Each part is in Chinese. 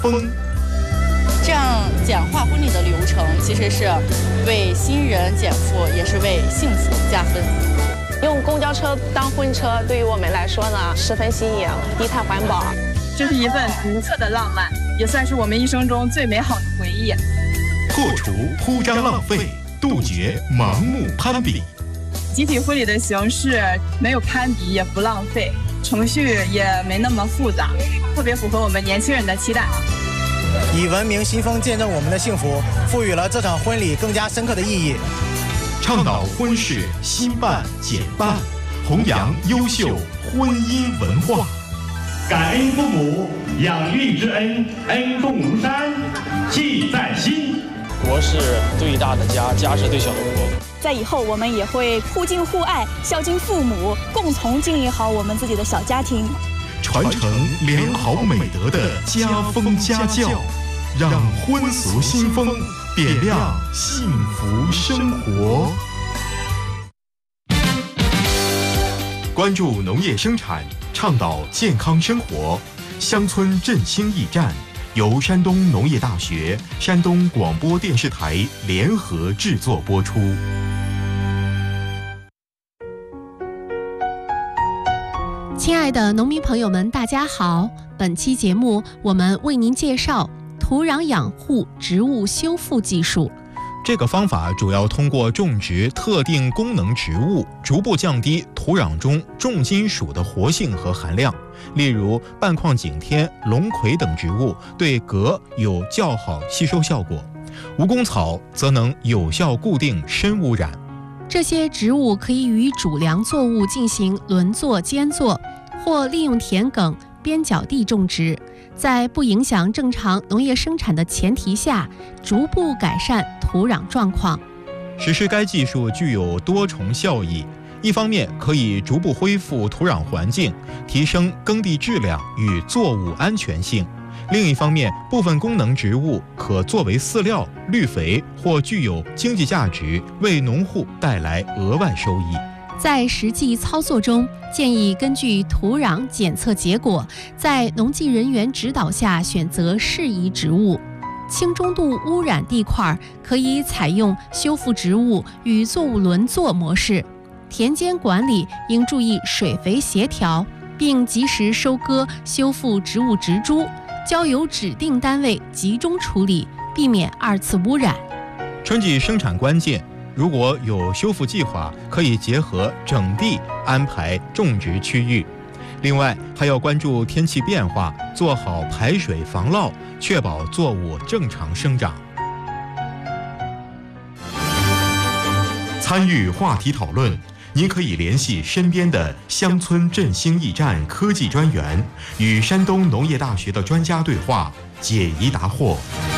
风。 这样简化婚礼的流程，其实是为新人减负，也是为幸福加分。 用公交车当婚车，对于我们来说呢，十分新颖，低碳环保。 这是一份独特的浪漫，也算是我们一生中最美好的回忆。 破除铺张浪费，杜绝盲目攀比。 集体婚礼的形式没有攀比，也不浪费，程序也没那么复杂，特别符合我们年轻人的期待。 以文明新风见证我们的幸福，赋予了这场婚礼更加深刻的意义。 倡导婚事新办简办，弘扬优秀婚姻文化。 感恩父母养育之恩，恩重如山，记在心。 国是对大的家，家是对小的国。 在以后，我们也会互敬互爱，孝敬父母，共同经营好我们自己的小家庭， 传承良好美德的家风家教，让婚俗新风点亮幸福生活。关注农业生产，倡导健康生活，乡村振兴驿站由山东农业大学、山东广播电视台联合制作播出。 亲爱的农民朋友们，大家好！本期节目我们为您介绍土壤养护植物修复技术。 这个方法主要通过种植特定功能植物，逐步降低土壤中重金属的活性和含量。例如半矿景天、龙葵等植物对镉有较好吸收效果，蜈蚣草则能有效固定深污染。 这些植物可以与主粮作物进行轮作、间作，或利用田埂、边角地种植，在不影响正常农业生产的前提下，逐步改善土壤状况。 实施该技术具有多重效益，一方面可以逐步恢复土壤环境，提升耕地质量与作物安全性；另一方面，部分功能植物可作为饲料、绿肥或具有经济价值，为农户带来额外收益。 在实际操作中，建议根据土壤检测结果，在农技人员指导下选择适宜植物。轻中度污染地块可以采用修复植物与作物轮作模式。田间管理应注意水肥协调，并及时收割修复植物植株，交由指定单位集中处理，避免二次污染。 春季生产关键，如果有修复计划，可以结合整地安排种植区域。另外，还要关注天气变化，做好排水防涝，确保作物正常生长。 参与话题讨论，您可以联系身边的乡村振兴驿站科技专员，与山东农业大学的专家对话，解疑答惑。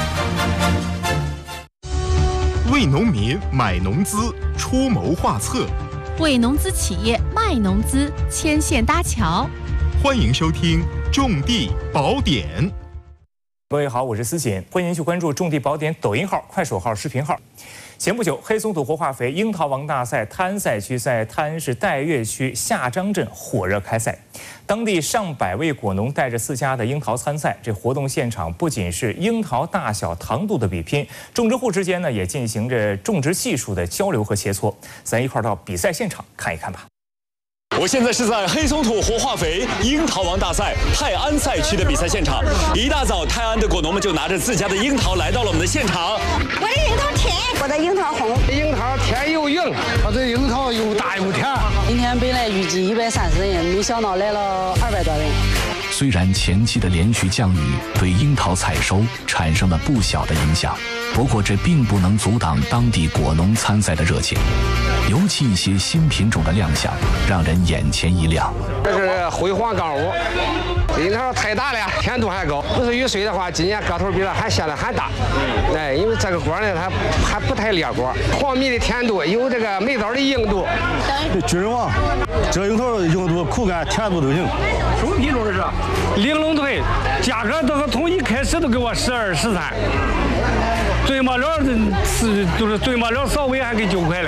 为农民买农资，出谋划策； 为农资企业卖农资，牵线搭桥。 欢迎收听《种地宝典》。 各位好，我是思锦，欢迎去关注《种地宝典》抖音号、快手号、视频号。前不久，黑松土活化肥樱桃王大赛泰安赛区在泰安市岱岳区下张镇火热开赛，当地上百位果农带着4家的樱桃参赛。这活动现场不仅是樱桃大小、糖度的比拼，种植户之间呢也进行着种植技术的交流和切磋。咱一块到比赛现场看一看吧。 我现在是在黑松土活化肥樱桃王大赛泰安赛区的比赛现场。一大早，泰安的果农们就拿着自家的樱桃来到了我们的现场。 我的樱桃甜，我的樱桃红。 樱桃甜又硬，我这樱桃又大又甜。 今天本来预计130人，没想到来了200多人。 虽然前期的连续降雨对樱桃采收产生了不小的影响，不过这并不能阻挡当地果农参赛的热情。尤其一些新品种的亮相，让人眼前一亮。 这是辉煌杠5，樱桃太大了，甜度还高。不是雨水的话，今年个头比它还现在还大。哎，因为这个果呢，它还不太裂果。黄米的甜度有这个梅枣的硬度。 君王，这樱桃硬度、口感、甜度都行。 什么品种这是？玲珑腿，价格都是从一开始都给我12、13。最末了就是最末了稍微还给9块了。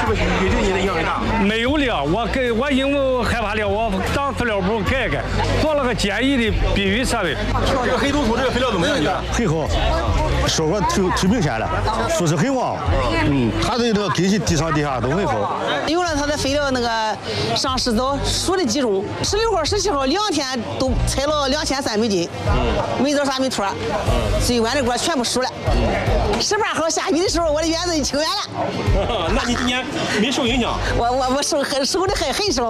是不是对你的影响大？ 没有了，我因为害怕了，我当饲料部改，做了个简易的避孕设备。 这个黑松土这个肥料怎么样？你觉得？ 很好，效果挺明显的，说是很旺。它的那个根系地上地下都很好。 有了它的肥料那个上市早数的集中，16号、17号2天都采了2300美斤，没多啥没脱，最晚的锅全部熟了。18号下雨的时候，我的园子就清园了。 那你今年没受影响？ 我受的很少。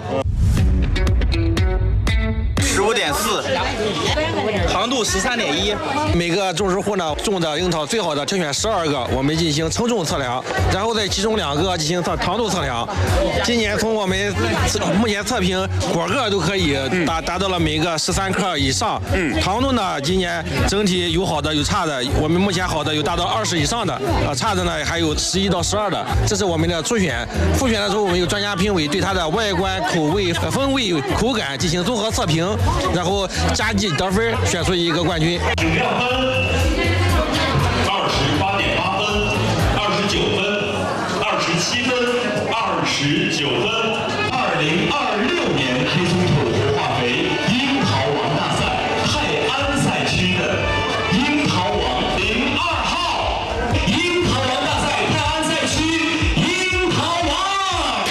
15.4，糖度13.1。 每个种植户呢种的樱桃最好的挑选12个，我们进行称重测量，然后再其中2个进行糖度测量。今年从我们目前测评果个都可以达到了每个13克以上。糖度呢，今年整体有好的有差的，我们目前好的有达到20以上的，差的呢还有11到12的。这是我们的初选，复选的时候我们有专家评委对它的外观、口味、风味、口感进行综合测评。然后加计得分，选出一个冠军。 10票分28.8分、29分、27分、29分。2026年黑松土活化肥樱桃王大赛泰安赛区的樱桃王02号，樱桃王大赛泰安赛区樱桃王。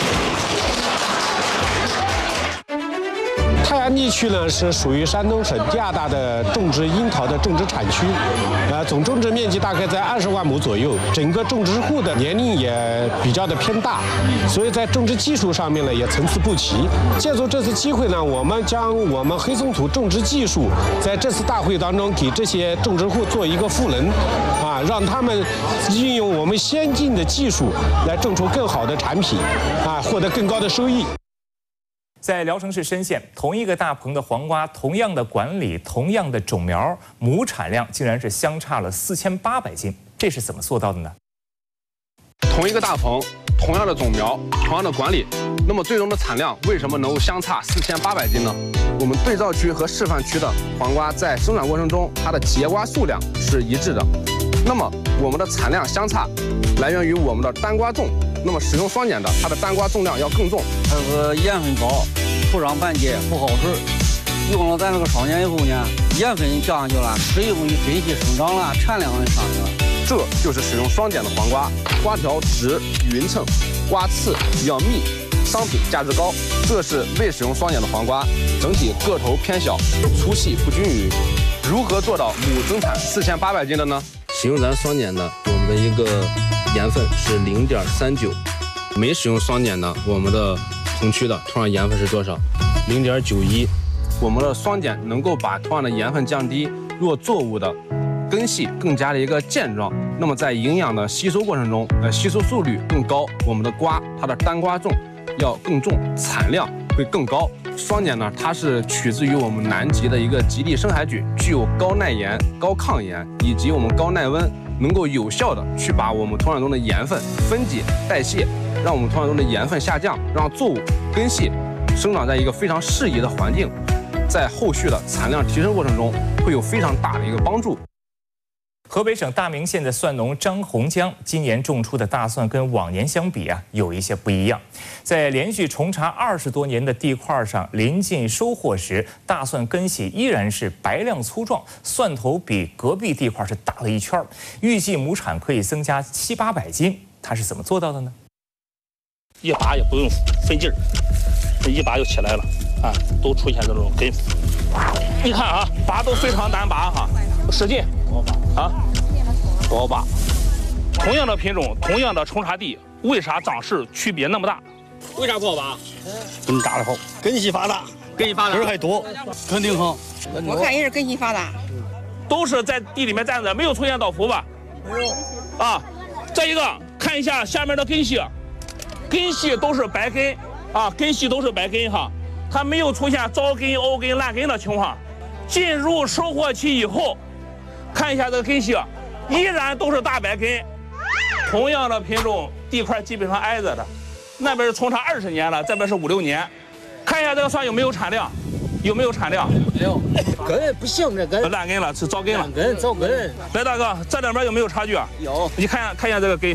泰安地区呢是属于山东省第2大的种植樱桃的种植产区，总种植面积大概在20万亩左右，整个种植户的年龄也比较的偏大，所以在种植技术上面呢也参差不齐。借助这次机会呢，我们将我们黑松土种植技术在这次大会当中给这些种植户做一个赋能，让他们运用我们先进的技术来种出更好的产品，获得更高的收益。 在聊城市深县，同一个大棚的黄瓜，同样的管理，同样的种苗，亩产量竟然是相差了4800斤，这是怎么做到的呢？ 同一个大棚，同样的种苗，同样的管理，那么最终的产量为什么能够相差4800斤呢？我们对照区和示范区的黄瓜在生长过程中，它的结瓜数量是一致的。那么我们的产量相差，来源于我们的单瓜重。那么使用双碱的，它的单瓜重量要更重。 它是盐分高，土壤板结不好水。用了咱这个双碱以后呢，盐分降下去了，水分根系生长了，产量也上去了。 这就是使用双碱的黄瓜，瓜条直匀称，瓜刺要密，商品价值高。这是未使用双碱的黄瓜，整体个头偏小，粗细不均匀。如何做到亩增产4800斤的呢？使用咱双碱的，我们的一个盐分是0.39，没使用双碱的，我们的棚区的土壤盐分是多少？0.91。我们的双碱能够把土壤的盐分降低，若作物的根系更加的一个健壮，那么在营养的吸收过程中，吸收速率更高，我们的瓜它的单瓜重要更重，产量会更高。双碱呢，它是取自于我们南极的一个极地深海菌，具有高耐盐、高抗盐以及我们高耐温，能够有效的去把我们土壤中的盐分分解代谢，让我们土壤中的盐分下降，让作物根系生长在一个非常适宜的环境，在后续的产量提升过程中会有非常大的一个帮助。 河北省大名县的蒜农张洪江今年种出的大蒜跟往年相比有一些不一样。在连续重茬20多年的地块上，临近收获时，大蒜根系依然是白亮粗壮，蒜头比隔壁地块是大了一圈，预计亩产可以增加700-800斤。他是怎么做到的呢？ 一拔也不用费劲儿，这一拔就起来了啊，都出现这种根。你看啊，拔都非常难拔哈，使劲。啊，多拔。同样的品种，同样的重茬地，为啥长势区别那么大？为啥不好拔？ 根扎的好，根系发达， 根儿还多，肯定好。 我看也是根系发达。 都是在地里面站着，没有出现倒伏吧？ 没有。 啊，再一个，看一下下面的根系，根系都是白根啊，根系都是白根哈，它没有出现糟根、凹根、烂根的情况。进入收获期以后。看一下这个根系，依然都是大白根，同样的品种，地块基本上挨着的，那边是重茬20年了，这边是5-6年。看一下这个蒜有没有产量，有没有产量？ 没有，根不行，这根烂根了，是糟根了。 糟根。 来大哥，这两边有没有差距啊？ 有。 你看一下这个根，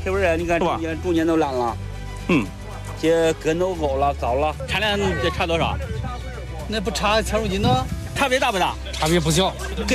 是不是？你看中间都烂了。这根都高了，糟了。 产量得差多少？ 那不差1000斤呢？ 差别大不大？ 差别不小。